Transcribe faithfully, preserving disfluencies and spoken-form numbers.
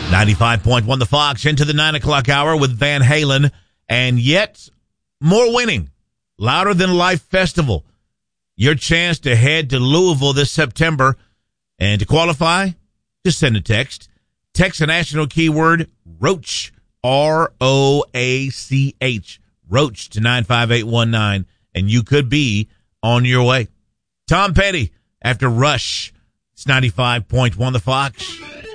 ninety-five point one The Fox into the nine o'clock hour with Van Halen and yet more winning. Louder Than Life Festival. Your chance to head to Louisville this September. And to qualify, just send a text. Text the national keyword Roach. R O A C H. Roach to nine five eight one nine. And you could be on your way. Tom Petty after Rush. It's ninety-five point one The Fox.